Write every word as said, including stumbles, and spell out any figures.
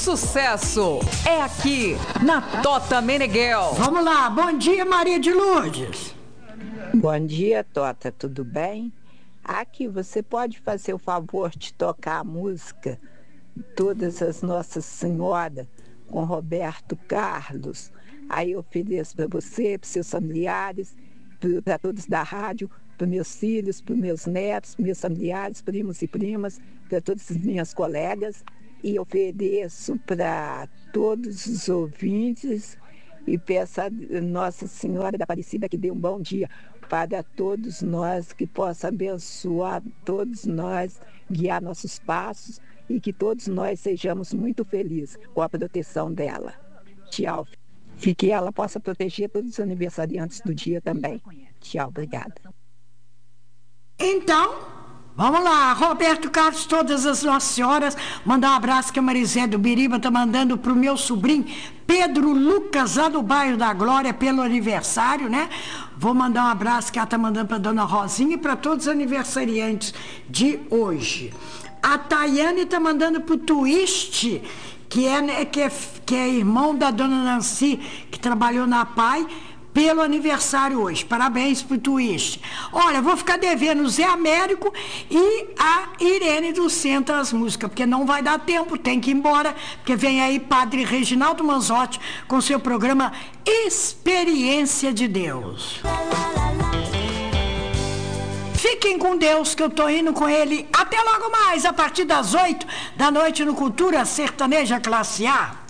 sucesso é aqui na Tota Meneghel. Vamos lá, bom dia, Maria de Lourdes. Bom dia, Tota, tudo bem? Aqui, você pode fazer o favor de tocar a música Todas as Nossas Senhoras, com Roberto Carlos. Aí eu ofereço para você, para seus familiares, para todos da rádio, para meus filhos, para meus netos, meus familiares, primos e primas, para todas as minhas colegas. E ofereço para todos os ouvintes e peço a Nossa Senhora da Aparecida que dê um bom dia para todos nós, que possa abençoar todos nós, guiar nossos passos e que todos nós sejamos muito felizes com a proteção dela. Tchau. E que ela possa proteger todos os aniversariantes do dia também. Tchau, obrigada. Então, vamos lá, Roberto Carlos, Todas as Nossas Senhoras. Mandar um abraço que a Marizé do Biriba está mandando para o meu sobrinho Pedro Lucas, lá do bairro da Glória, pelo aniversário, né? Vou mandar um abraço que ela está mandando para dona Rosinha e para todos os aniversariantes de hoje. A Tayane está mandando para o Twist, que é, que, é, que é irmão da dona Nancy, que trabalhou na P A I, pelo aniversário hoje. Parabéns pro Twist. Olha, vou ficar devendo o Zé Américo e a Irene do Centro as músicas, porque não vai dar tempo, tem que ir embora, porque vem aí Padre Reginaldo Manzotti com seu programa Experiência de Deus. Fiquem com Deus, que eu tô indo com ele. Até logo mais, a partir das oito da noite no Cultura Sertaneja Classe A.